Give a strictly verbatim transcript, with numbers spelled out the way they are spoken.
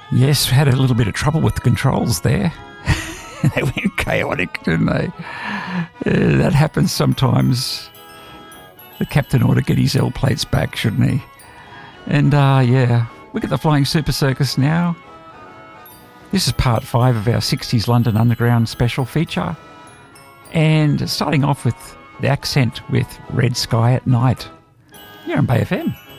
Yes, had a little bit of trouble with the controls there. They went chaotic, didn't they? Uh, that happens sometimes. The captain ought to get his L plates back, shouldn't he? And, uh, yeah, look at the Flying Super Circus now. This is part five of our sixties London Underground special feature. And starting off with the accent with Red Sky at Night. You're on Bay F M.